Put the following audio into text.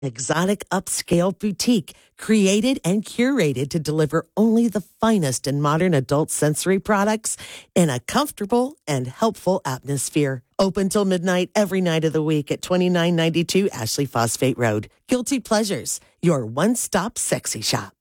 exotic upscale boutique created and curated to deliver only the finest in modern adult sensory products in a comfortable and helpful atmosphere. Open till midnight every night of the week at 2992 Ashley Phosphate Road. Guilty Pleasures, your one-stop sexy shop.